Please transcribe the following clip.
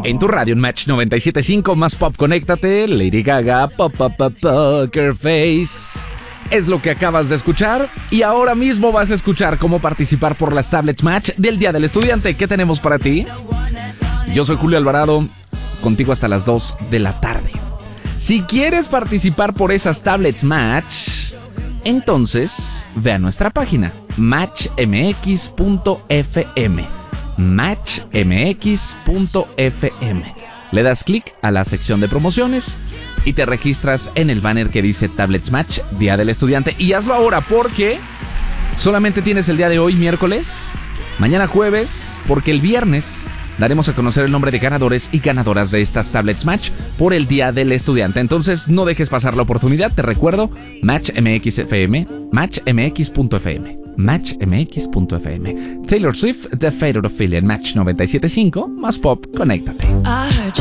En tu radio en Match 97.5, más pop, conéctate. Lady Gaga, Poker Face. Es lo que acabas de escuchar. Y ahora mismo vas a escuchar cómo participar por las tablets Match del Día del Estudiante. ¿Qué tenemos para ti? Yo soy Julio Alvarado, contigo hasta las 2 de la tarde. Si quieres participar por esas tablets Match, entonces ve a nuestra página matchmx.fm. matchmx.fm. Le das clic a la sección de promociones y te registras en el banner que dice Tablets Match Día del Estudiante. Y hazlo ahora porque solamente tienes el día de hoy, miércoles, mañana jueves, porque el viernes daremos a conocer el nombre de ganadores y ganadoras de estas Tablets Match por el Día del Estudiante. Entonces no dejes pasar la oportunidad, te recuerdo, matchmx.fm, matchmx.fm, matchmx.fm. Taylor Swift, The Fate of Ophelia en Match 97.5, más pop, conéctate.